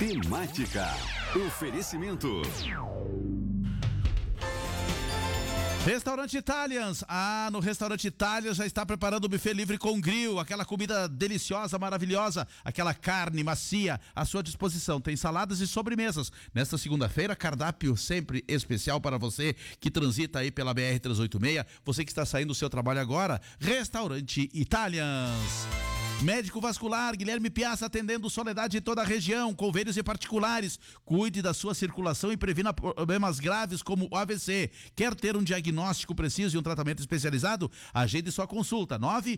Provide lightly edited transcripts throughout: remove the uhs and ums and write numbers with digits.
Temática. Oferecimento. Restaurante Italians. No Restaurante Italians já está preparando o buffet livre com grill, aquela comida deliciosa, maravilhosa, aquela carne macia à sua disposição. Tem saladas e sobremesas. Nesta segunda-feira, cardápio sempre especial para você que transita aí pela BR-386, você que está saindo do seu trabalho agora. Restaurante Italians. Médico Vascular, Guilherme Piazza, atendendo Soledade e toda a região, convênios e particulares. Cuide da sua circulação e previna problemas graves como o AVC. Quer ter um diagnóstico preciso e um tratamento especializado? Agende sua consulta,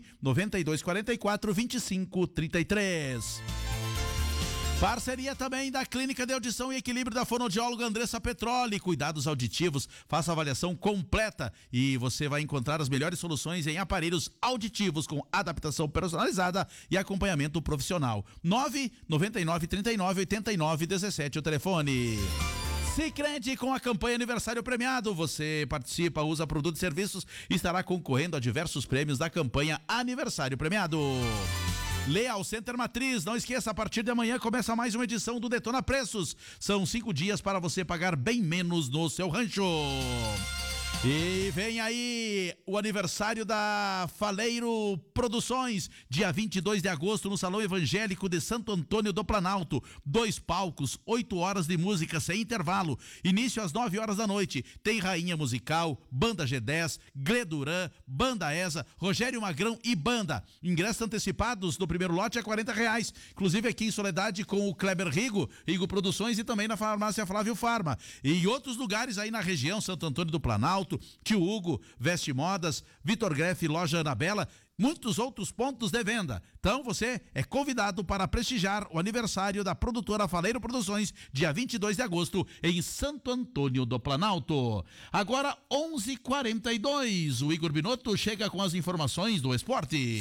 99244-2533. Parceria também da Clínica de Audição e Equilíbrio da fonoaudióloga Andressa Petroli. Cuidados auditivos, faça avaliação completa e você vai encontrar as melhores soluções em aparelhos auditivos com adaptação personalizada e acompanhamento profissional. 999398917 o telefone. Sicredi, com a campanha Aniversário Premiado, você participa, usa produtos e serviços e estará concorrendo a diversos prêmios da campanha Aniversário Premiado. Leal Center Matriz, não esqueça, a partir de amanhã começa mais uma edição do Detona Preços. São 5 dias para você pagar bem menos no seu rancho. E vem aí o aniversário da Faleiro Produções, dia 22 de agosto, no Salão Evangélico de Santo Antônio do Planalto. 2 palcos, 8 horas de música sem intervalo. Início às 9 horas da noite. Tem Rainha Musical, Banda G10, Gleduran, Banda ESA, Rogério Magrão e Banda. Ingressos antecipados no primeiro lote a R$40. Inclusive aqui em Soledade com o Kleber Rigo Produções, e também na farmácia Flávio Farma. E em outros lugares aí na região, Santo Antônio do Planalto, Tio Hugo, Veste Modas, Vitor Greff, Loja Anabela, muitos outros pontos de venda. Então você é convidado para prestigiar o aniversário da produtora Faleiro Produções, dia 22 de agosto, em Santo Antônio do Planalto. Agora 11h42, o Igor Binotto chega com as informações do esporte.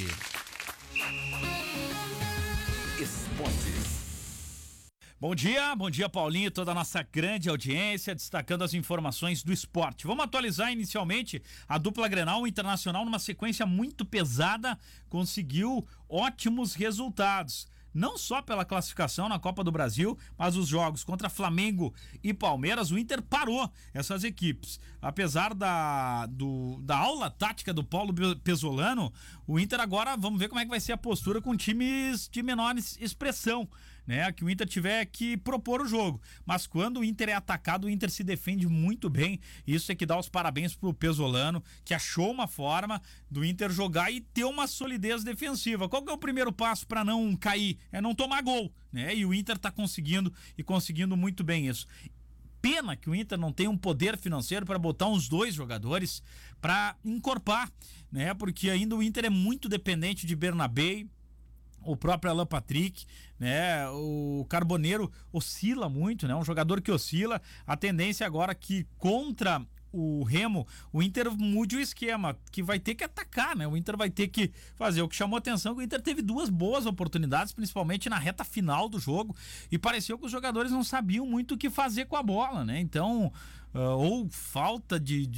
Esportes. Bom dia Paulinho e toda a nossa grande audiência, destacando as informações do esporte. Vamos atualizar inicialmente a dupla Grenal. O Internacional, numa sequência muito pesada, conseguiu ótimos resultados. Não só pela classificação na Copa do Brasil, mas os jogos contra Flamengo e Palmeiras, o Inter parou essas equipes. Apesar da aula tática do Paulo Pesolano, o Inter agora, vamos ver como é que vai ser a postura com times de menor expressão, né? Que o Inter tiver que propor o jogo. Mas quando o Inter é atacado, o Inter se defende muito bem. Isso é que dá os parabéns pro Pesolano, que achou uma forma do Inter jogar e ter uma solidez defensiva. Qual que é o primeiro passo para não cair? É não tomar gol, né? E o Inter tá conseguindo muito bem isso. Pena que o Inter não tem um poder financeiro para botar uns 2 jogadores para encorpar, né? Porque ainda o Inter é muito dependente de Bernabé, o próprio Alan Patrick, né? O Carboneiro oscila muito, né? Um jogador que oscila. A tendência agora é que contra o Remo, o Inter mude o esquema, que vai ter que atacar, né? O Inter vai ter que fazer. O que chamou atenção é que o Inter teve 2 boas oportunidades, principalmente na reta final do jogo, e pareceu que os jogadores não sabiam muito o que fazer com a bola, né? Então, ou falta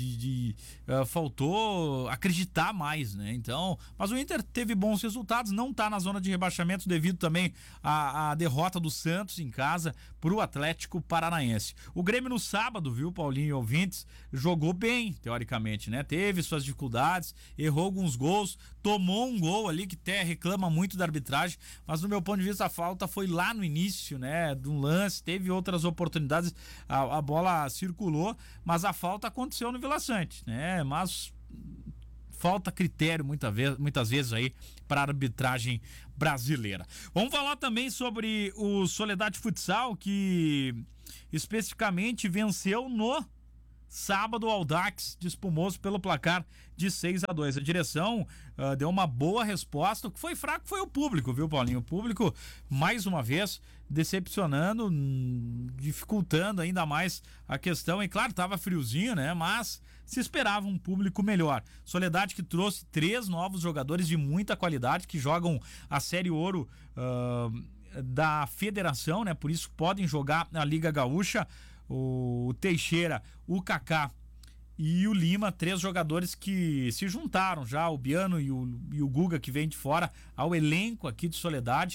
faltou acreditar mais, né? Então, mas o Inter teve bons resultados, não tá na zona de rebaixamento devido também à derrota do Santos em casa pro Atlético Paranaense. O Grêmio no sábado, viu, Paulinho e ouvintes, jogou bem, teoricamente, né? Teve suas dificuldades, errou alguns gols, tomou um gol ali que até reclama muito da arbitragem, mas do meu ponto de vista a falta foi lá no início, né? De um lance, teve outras oportunidades, a bola circulou, mas a falta aconteceu no Vila Sante, né? Mas falta critério muitas vezes aí para a arbitragem brasileira. Vamos falar também sobre o Soledade Futsal, que especificamente venceu no sábado, o Audax de Espumoso pelo placar de 6-2. A direção deu uma boa resposta. O que foi fraco foi o público, viu, Paulinho? O público, mais uma vez, decepcionando, dificultando ainda mais a questão. E claro, tava friozinho, né? Mas se esperava um público melhor. Soledade que trouxe 3 novos jogadores de muita qualidade que jogam a Série Ouro da Federação, né? Por isso podem jogar na Liga Gaúcha. O Teixeira, o Kaká e o Lima, 3 jogadores que se juntaram já, o Biano e o Guga, que vem de fora, ao elenco aqui de Soledade.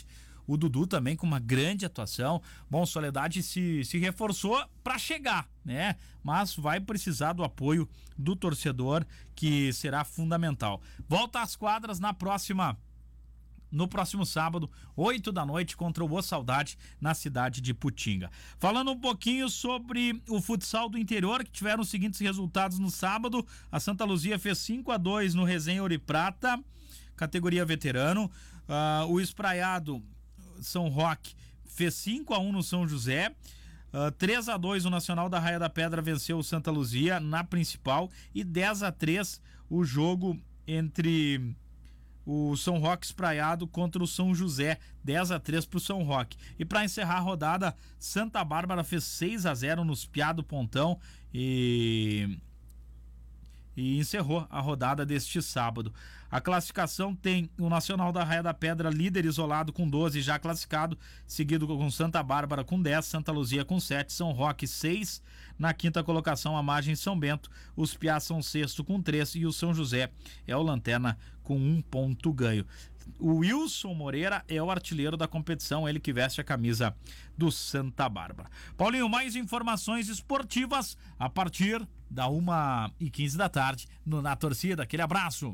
O Dudu também com uma grande atuação. Bom, Soledade se reforçou para chegar, né? Mas vai precisar do apoio do torcedor, que será fundamental. Volta às quadras no próximo sábado, 8 da noite, contra o Saudade, na cidade de Putinga. Falando um pouquinho sobre o futsal do interior, que tiveram os seguintes resultados no sábado. A Santa Luzia fez 5-2 no Resenha Ouro e Prata, categoria veterano. O Espraiado São Roque fez 5-1 no São José. 3-2 o Nacional da Raia da Pedra venceu o Santa Luzia na principal. E 10-3 o jogo entre o São Roque Espraiado contra o São José, 10-3 pro São Roque. E para encerrar a rodada, Santa Bárbara fez 6-0 nos Piá do Pontão e encerrou a rodada deste sábado. A classificação tem o Nacional da Raia da Pedra líder isolado com 12 já classificado, seguido com Santa Bárbara com 10, Santa Luzia com 7, São Roque 6, na quinta colocação a Margem São Bento, os Piá são sexto com 3 e o São José é o lanterna com 1 ponto ganho. O Wilson Moreira é o artilheiro da competição, ele que veste a camisa do Santa Bárbara. Paulinho, mais informações esportivas a partir da 1h15 da tarde na torcida. Aquele abraço.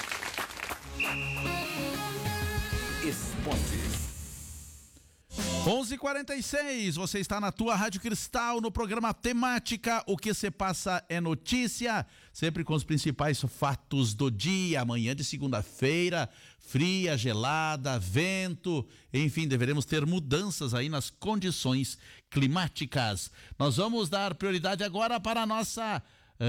Esportes. 11h46, você está na tua Rádio Cristal, no programa Temática. O que se passa é notícia, sempre com os principais fatos do dia. Amanhã de segunda-feira, fria, gelada, vento, enfim, deveremos ter mudanças aí nas condições climáticas. Nós vamos dar prioridade agora para a nossa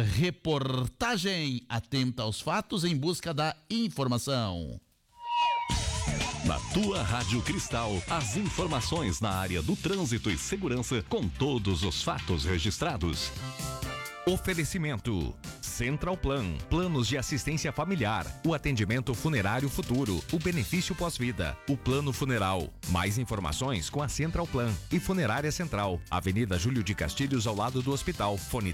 reportagem. Atenta aos fatos em busca da informação. Na tua Rádio Cristal, as informações na área do trânsito e segurança com todos os fatos registrados. Oferecimento Central Plan, planos de assistência familiar, o atendimento funerário futuro, o benefício pós-vida, o plano funeral. Mais informações com a Central Plan e Funerária Central, Avenida Júlio de Castilhos, ao lado do hospital. Fone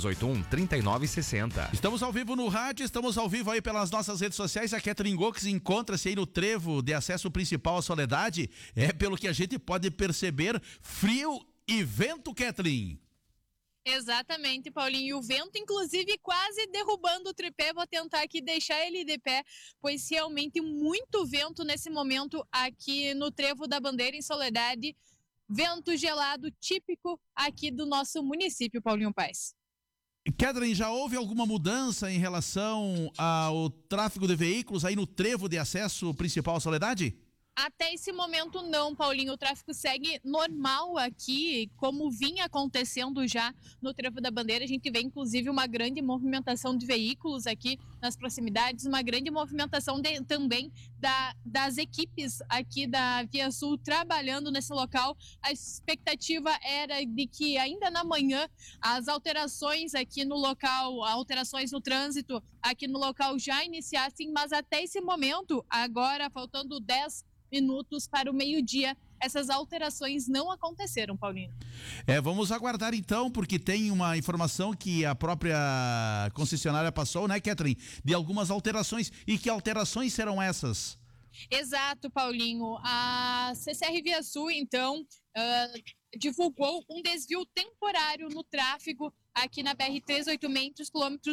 3381-3960. Estamos ao vivo no rádio, estamos ao vivo aí pelas nossas redes sociais. A Catherine Gox encontra-se aí no trevo de acesso principal à Soledade. É pelo que a gente pode perceber, frio e vento, Catherine. Exatamente, Paulinho. E o vento, inclusive, quase derrubando o tripé. Vou tentar aqui deixar ele de pé, pois realmente muito vento nesse momento aqui no Trevo da Bandeira, em Soledade. Vento gelado típico aqui do nosso município, Paulinho Paes. Catherine, já houve alguma mudança em relação ao tráfego de veículos aí no trevo de acesso principal à Soledade? Até esse momento não, Paulinho, o tráfego segue normal aqui, como vinha acontecendo já no Trevo da Bandeira. A gente vê inclusive uma grande movimentação de veículos aqui nas proximidades, uma grande movimentação também das equipes aqui da Via Sul trabalhando nesse local. A expectativa era de que ainda na manhã as alterações aqui no local, alterações no trânsito aqui no local já iniciassem, mas até esse momento, agora faltando 10 minutos para o meio-dia, essas alterações não aconteceram, Paulinho. Vamos aguardar então, porque tem uma informação que a própria concessionária passou, né, Catherine, de algumas alterações. E que alterações serão essas? Exato, Paulinho. A CCR Via Sul, então, divulgou um desvio temporário no tráfego aqui na BR-386, entre os quilômetros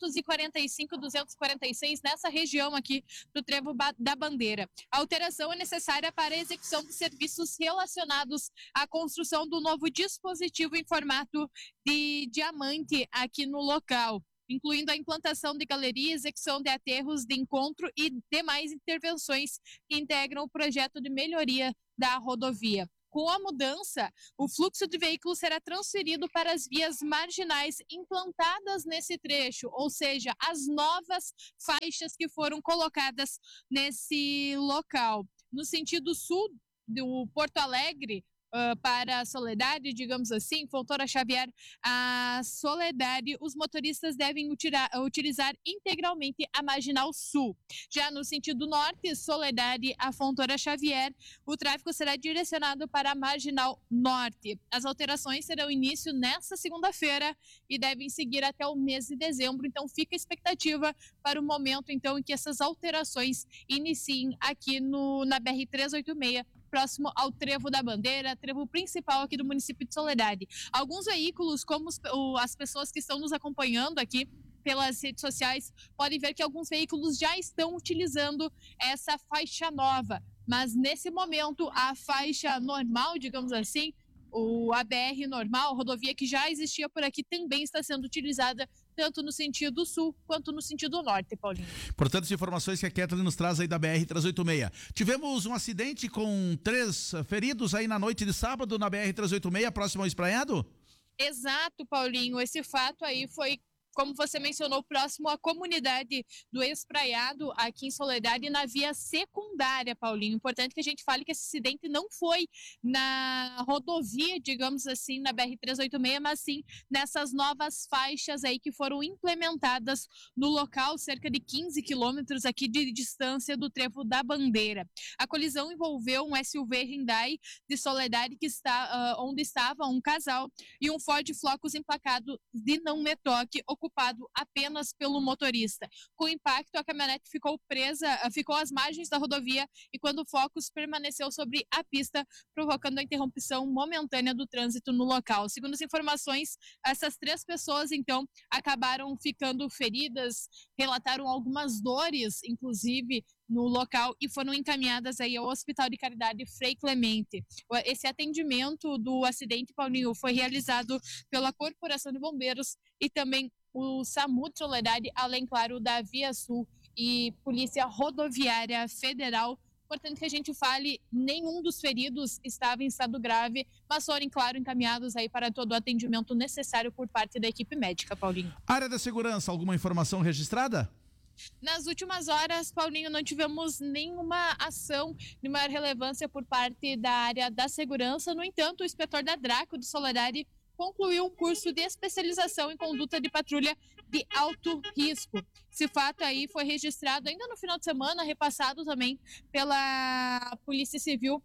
245 e 246, nessa região aqui do Trevo da Bandeira. A alteração é necessária para a execução de serviços relacionados à construção do novo dispositivo em formato de diamante aqui no local, incluindo a implantação de galerias, execução de aterros de encontro e demais intervenções que integram o projeto de melhoria da rodovia. Com a mudança, o fluxo de veículos será transferido para as vias marginais implantadas nesse trecho, ou seja, as novas faixas que foram colocadas nesse local. No sentido sul do Porto Alegre, para a Soledade, digamos assim, Fontoura Xavier, a Soledade, os motoristas devem utilizar integralmente a Marginal Sul. Já no sentido norte, Soledade a Fontoura Xavier, o tráfego será direcionado para a Marginal Norte. As alterações terão início nesta segunda-feira e devem seguir até o mês de dezembro, então fica a expectativa para o momento então em que essas alterações iniciem aqui na BR-386, próximo ao Trevo da Bandeira, trevo principal aqui do município de Soledade. Alguns veículos, como as pessoas que estão nos acompanhando aqui pelas redes sociais, podem ver que alguns veículos já estão utilizando essa faixa nova, mas nesse momento a faixa normal, digamos assim, a BR normal, a rodovia que já existia por aqui, também está sendo utilizada tanto no sentido sul quanto no sentido norte, Paulinho. Importantes informações que a Kathleen nos traz aí da BR-386. Tivemos um acidente com 3 feridos aí na noite de sábado na BR-386, próximo ao Espraiado? Exato, Paulinho. Esse fato aí foi, como você mencionou, próximo à comunidade do Espraiado, aqui em Soledade, na via secundária, Paulinho. Importante que a gente fale que esse acidente não foi na rodovia, digamos assim, na BR-386, mas sim nessas novas faixas aí que foram implementadas no local, cerca de 15 quilômetros aqui de distância do Trevo da Bandeira. A colisão envolveu um SUV Hyundai de Soledade onde estava um casal e um Ford Focus emplacado de não me toque, ocupado apenas pelo motorista. Com o impacto, a caminhonete ficou às margens da rodovia e quando o Focus permaneceu sobre a pista, provocando a interrupção momentânea do trânsito no local. Segundo as informações, essas 3 pessoas, então, acabaram ficando feridas, relataram algumas dores, inclusive, no local e foram encaminhadas aí ao Hospital de Caridade Frei Clemente. Esse atendimento do acidente, Paulinho, foi realizado pela Corporação de Bombeiros e também o SAMU de Soledade, além, claro, da Via Sul e Polícia Rodoviária Federal. Portanto, que a gente fale, nenhum dos feridos estava em estado grave, mas foram, claro, encaminhados aí para todo o atendimento necessário por parte da equipe médica, Paulinho. Área da segurança, alguma informação registrada? Nas últimas horas, Paulinho, não tivemos nenhuma ação de maior relevância por parte da área da segurança. No entanto, o inspetor da Draco de Soledade concluiu um curso de especialização em conduta de patrulha de alto risco. Esse fato aí foi registrado ainda no final de semana, repassado também pela Polícia Civil,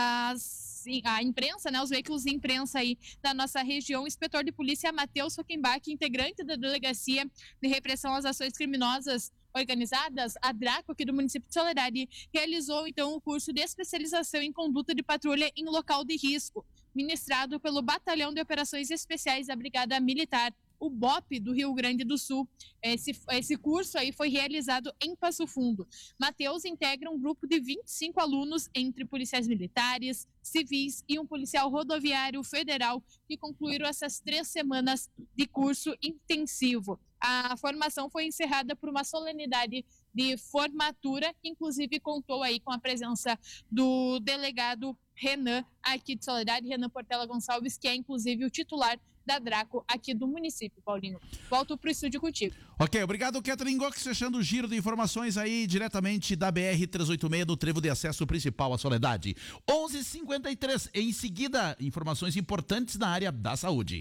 a imprensa, né, os veículos de imprensa aí da nossa região. O inspetor de polícia Matheus Hockenbach, integrante da Delegacia de Repressão às Ações Criminosas Organizadas, a Draco, aqui do município de Soledade, realizou então o curso de especialização em conduta de patrulha em local de risco, ministrado pelo Batalhão de Operações Especiais da Brigada Militar, o BOP do Rio Grande do Sul. Esse curso aí foi realizado em Passo Fundo. Matheus integra um grupo de 25 alunos, entre policiais militares, civis e um policial rodoviário federal, que concluíram essas 3 semanas de curso intensivo. A formação foi encerrada por uma solenidade de formatura, que inclusive contou aí com a presença do delegado Renan, aqui de Soledade, Renan Portela Gonçalves, que é inclusive o titular da Draco aqui do município, Paulinho. Volto pro estúdio contigo. Ok, obrigado, Kathleen Gox, fechando o giro de informações aí diretamente da BR-386 do trevo de acesso principal à Soledade. 11h53, em seguida, informações importantes na área da saúde.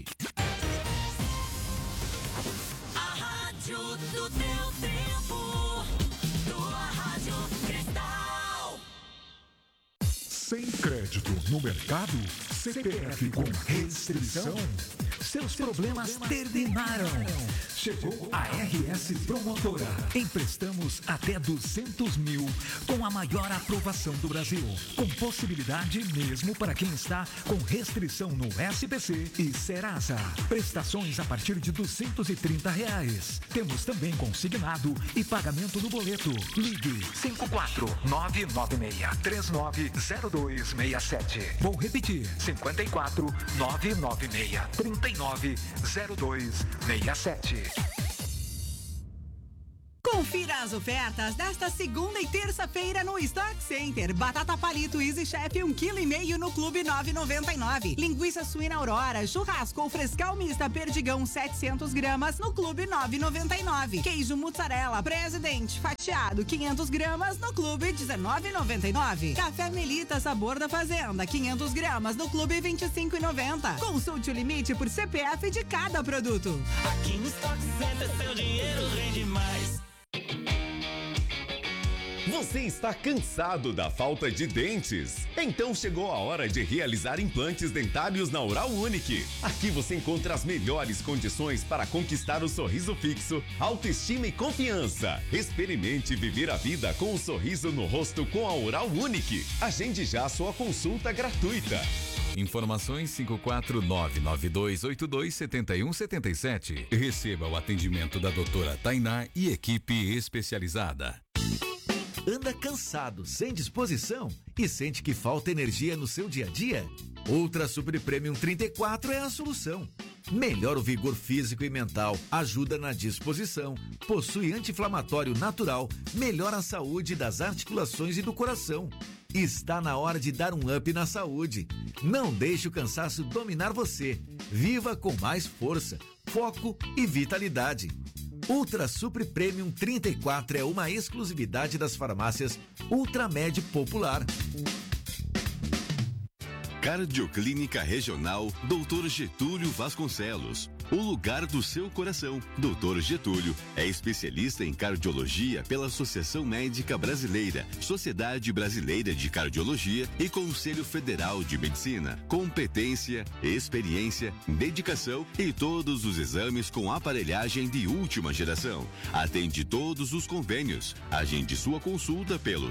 A rádio do teu tempo, tua Rádio Cristal. Sem crédito no mercado, CPF com restrição, seus problemas terminaram. Chegou a RS Promotora. Emprestamos até 200 mil com a maior aprovação do Brasil. Com possibilidade mesmo para quem está com restrição no SPC e Serasa. Prestações a partir de R$230. Temos também consignado e pagamento no boleto. Ligue 54996390267. Vou repetir, 54996390267. Confira as ofertas desta segunda e terça-feira no Stock Center. Batata palito Easy Chef 1,5 kg no Clube 9,99. Linguiça suína Aurora, churrasco ou frescal mista Perdigão 700 gramas no Clube 9,99. Queijo mussarela Presidente fatiado 500 gramas no Clube 19,99. Café Melita sabor da fazenda 500 gramas no Clube 25,90. Consulte o limite por CPF de cada produto. Aqui no Stock Center seu dinheiro rende mais. Você está cansado da falta de dentes? Então chegou a hora de realizar implantes dentários na Oral Unique. Aqui você encontra as melhores condições para conquistar o sorriso fixo, autoestima e confiança. Experimente viver a vida com um sorriso no rosto com a Oral Unique. Agende já a sua consulta gratuita. Informações 549-9282-7177. Receba o atendimento da doutora Tainá e equipe especializada. Anda cansado, sem disposição e sente que falta energia no seu dia a dia? Ultra Super Premium 34 é a solução. Melhora o vigor físico e mental, ajuda na disposição, possui anti-inflamatório natural, melhora a saúde das articulações e do coração. Está na hora de dar um up na saúde. Não deixe o cansaço dominar você. Viva com mais força, foco e vitalidade. Ultra Super Premium 34 é uma exclusividade das farmácias Ultramed Popular. Cardioclínica Regional Dr. Getúlio Vasconcelos. O lugar do seu coração. Dr. Getúlio é especialista em cardiologia pela Associação Médica Brasileira, Sociedade Brasileira de Cardiologia e Conselho Federal de Medicina. Competência, experiência, dedicação e todos os exames com aparelhagem de última geração. Atende todos os convênios. Agende sua consulta pelo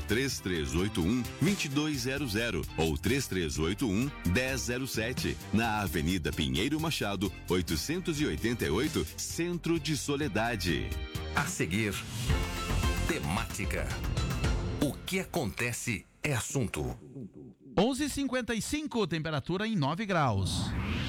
3381-2200 ou 3381-1007, na Avenida Pinheiro Machado, 888, Centro de Soledade. A seguir, temática. O que acontece é assunto. 11h55, temperatura em 9 graus.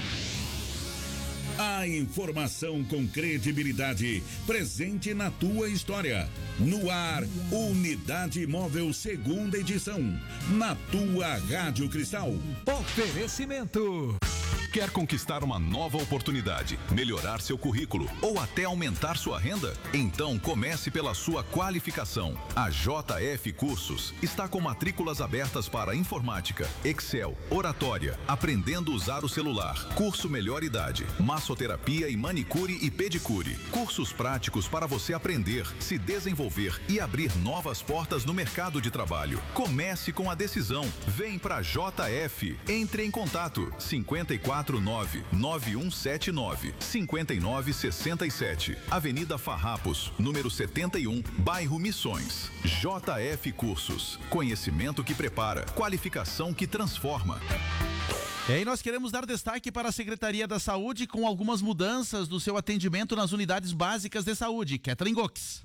A informação com credibilidade, presente na tua história. No ar, Unidade Móvel, segunda edição. Na tua Rádio Cristal. Oferecimento. Quer conquistar uma nova oportunidade, melhorar seu currículo ou até aumentar sua renda? Então comece pela sua qualificação. A JF Cursos está com matrículas abertas para informática, Excel, oratória, aprendendo a usar o celular, curso melhor idade, massoterapia e manicure e pedicure. Cursos práticos para você aprender, se desenvolver e abrir novas portas no mercado de trabalho. Comece com a decisão. Vem pra JF. Entre em contato 549-9179-5967. Avenida Farrapos, número 71, bairro Missões. JF Cursos. Conhecimento que prepara, qualificação que transforma. E aí nós queremos dar destaque para a Secretaria da Saúde com algumas mudanças do seu atendimento nas unidades básicas de saúde. Kathleen Gox.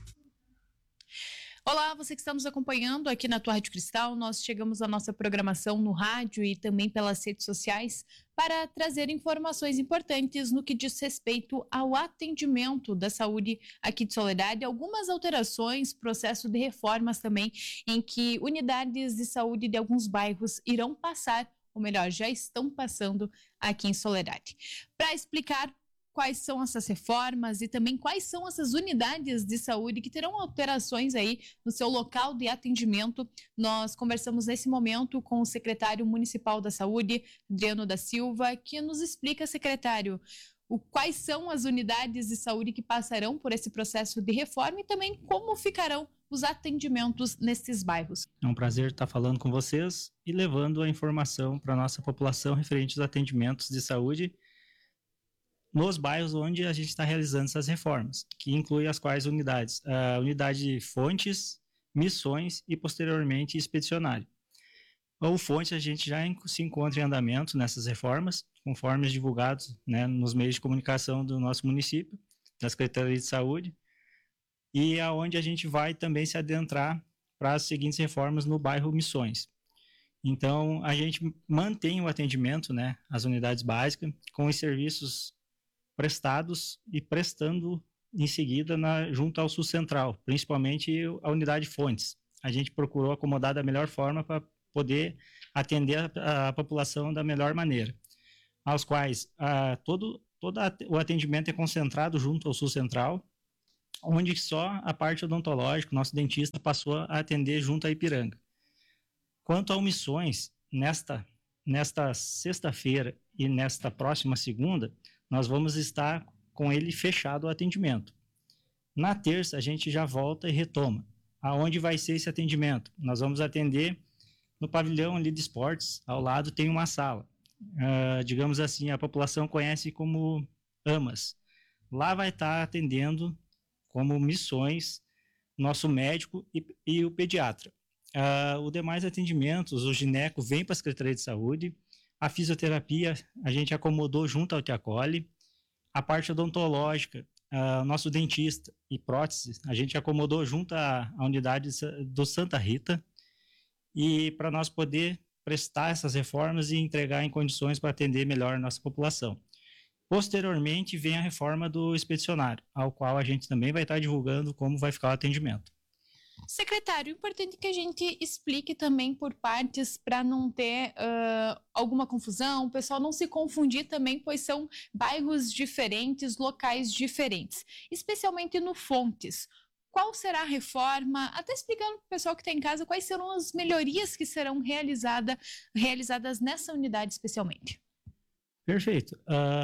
Olá, você que está nos acompanhando aqui na tua Rádio Cristal. Nós chegamos à nossa programação no rádio e também pelas redes sociais para trazer informações importantes no que diz respeito ao atendimento da saúde aqui de Soledade. Algumas alterações, processo de reformas também, em que unidades de saúde de alguns bairros irão passar, ou melhor, já estão passando aqui em Soledade. Para explicar quais são essas reformas e também quais são essas unidades de saúde que terão alterações aí no seu local de atendimento. Nós conversamos nesse momento com o secretário municipal da Saúde, Adriano da Silva, que nos explica, secretário, quais são as unidades de saúde que passarão por esse processo de reforma e também como ficarão os atendimentos nesses bairros. É um prazer estar falando com vocês e levando a informação para a nossa população referente aos atendimentos de saúde nos bairros onde a gente está realizando essas reformas, que inclui as quais unidades. A unidade Fontes, Missões e, posteriormente, Expedicionário. O Fontes, a gente já se encontra em andamento nessas reformas, conforme divulgados, né, nos meios de comunicação do nosso município, da Secretaria de Saúde, e aonde a gente vai também se adentrar para as seguintes reformas no bairro Missões. Então, a gente mantém o atendimento, né, às unidades básicas, com os serviços prestados e prestando em seguida junto ao Sul Central, principalmente a unidade Fontes. A gente procurou acomodar da melhor forma para poder atender a população da melhor maneira, aos quais todo o atendimento é concentrado junto ao Sul Central, onde só a parte odontológica, nosso dentista passou a atender junto a Ipiranga. Quanto ao Missões, nesta sexta-feira e nesta próxima segunda, nós vamos estar com ele fechado o atendimento. Na terça, a gente já volta e retoma. aonde vai ser esse atendimento? Nós vamos atender no pavilhão ali de esportes, ao lado tem uma sala. Digamos assim, a população conhece como AMAS. Lá vai estar atendendo como missões nosso médico e o pediatra. Os demais atendimentos, o gineco vem para a Secretaria de Saúde, a fisioterapia a gente acomodou junto ao Te Acolhe, a parte odontológica, nosso dentista e próteses, a gente acomodou junto à unidade do Santa Rita, e para nós poder prestar essas reformas e entregar em condições para atender melhor a nossa população. Posteriormente, vem a reforma do expedicionário, ao qual a gente também vai estar divulgando como vai ficar o atendimento. Secretário, importante que a gente explique também por partes para não ter alguma confusão, o pessoal não se confundir também, pois são bairros diferentes, locais diferentes, especialmente no Fontes. Qual será a reforma? Até explicando para o pessoal que está em casa quais serão as melhorias que serão realizadas nessa unidade especialmente. Perfeito.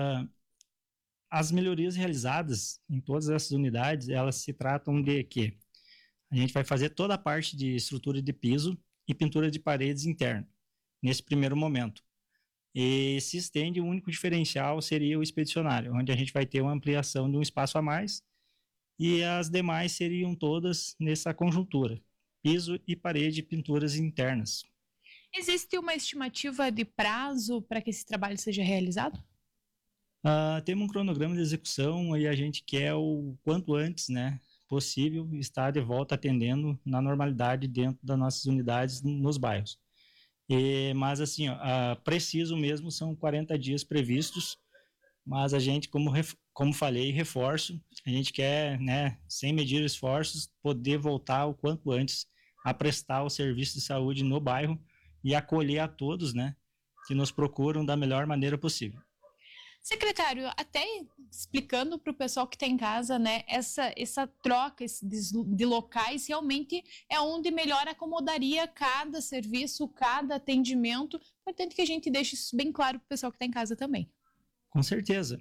As melhorias realizadas em todas essas unidades, elas se tratam de que a gente vai fazer toda a parte de estrutura de piso e pintura de paredes interna, nesse primeiro momento. E se estende, o único diferencial seria o expedicionário, onde a gente vai ter uma ampliação de um espaço a mais, e as demais seriam todas nessa conjuntura, piso e parede, pinturas internas. Existe uma estimativa de prazo para que esse trabalho seja realizado? Temos um cronograma de execução e a gente quer o quanto antes, né, possível, estar de volta atendendo na normalidade dentro das nossas unidades nos bairros. Mas assim, preciso mesmo, são 40 dias previstos, mas a gente, como falei, reforço, a gente quer, né, sem medir esforços, poder voltar o quanto antes a prestar o serviço de saúde no bairro e acolher a todos, né, que nos procuram da melhor maneira possível. Secretário, até explicando para o pessoal que está em casa, né, essa troca de locais realmente é onde melhor acomodaria cada serviço, cada atendimento. Portanto, que a gente deixe isso bem claro para o pessoal que está em casa também. Com certeza.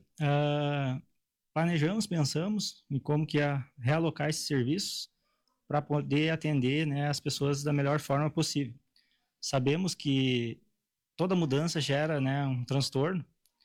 Planejamos, pensamos em como que ia realocar esses serviços para poder atender, né, as pessoas da melhor forma possível. Sabemos que toda mudança gera, né, um transtorno,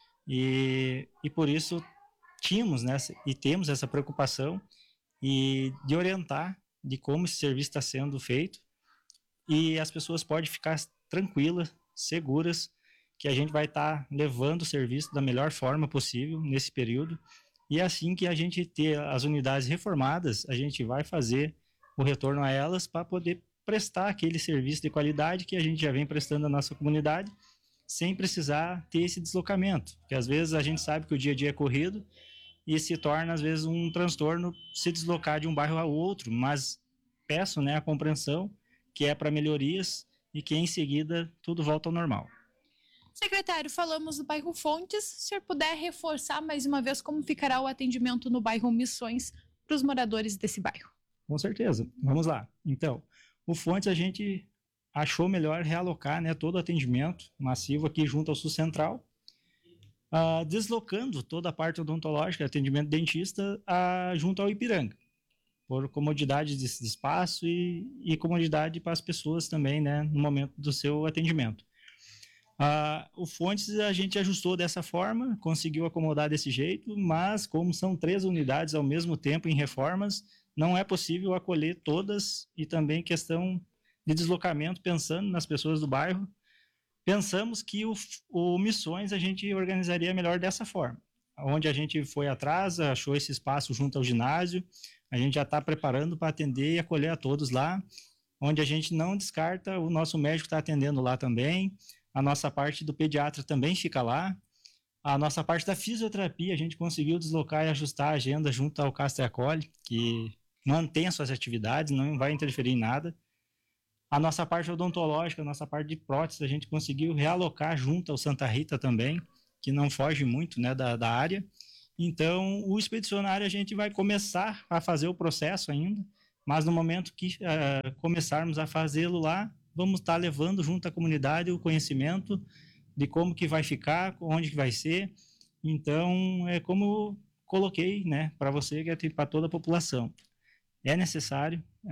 e por isso tínhamos, né, e temos essa preocupação de orientar de como esse serviço está sendo feito, e as pessoas podem ficar tranquilas, seguras, que a gente vai estar levando o serviço da melhor forma possível nesse período, e assim que a gente ter as unidades reformadas, a gente vai fazer o retorno a elas para poder prestar aquele serviço de qualidade que a gente já vem prestando à nossa comunidade, sem precisar ter esse deslocamento, porque às vezes a gente sabe que o dia a dia é corrido e se torna às vezes um transtorno se deslocar de um bairro ao outro, mas peço, né, a compreensão que é para melhorias e que em seguida tudo volta ao normal. Secretário, falamos do bairro Fontes, se o senhor puder reforçar mais uma vez como ficará o atendimento no bairro Missões para os moradores desse bairro. Com certeza, vamos lá. Então, o Fontes a gente achou melhor realocar, né, todo o atendimento massivo aqui junto ao Sul Central, deslocando toda a parte odontológica, atendimento dentista, junto ao Ipiranga, por comodidade de espaço e comodidade para as pessoas também, né, no momento do seu atendimento. O Fontes a gente ajustou dessa forma, conseguiu acomodar desse jeito, mas como são 3 unidades ao mesmo tempo em reformas, não é possível acolher todas, e também questão de deslocamento, pensando nas pessoas do bairro, pensamos que o Missões a gente organizaria melhor dessa forma, onde a gente foi atrás, achou esse espaço junto ao ginásio, a gente já está preparando para atender e acolher a todos lá, onde a gente não descarta, o nosso médico está atendendo lá também, a nossa parte do pediatra também fica lá, a nossa parte da fisioterapia a gente conseguiu deslocar e ajustar a agenda junto ao Castro e Acolhe, que mantém as suas atividades, não vai interferir em nada. A nossa parte odontológica, a nossa parte de prótese, a gente conseguiu realocar junto ao Santa Rita também, que não foge muito, né, da área. Então, o expedicionário a gente vai começar a fazer o processo ainda, mas no momento que começarmos a fazê-lo lá, vamos estar levando junto à comunidade o conhecimento de como que vai ficar, onde que vai ser. Então, é como eu coloquei, né, para você, que é para toda a população. É necessário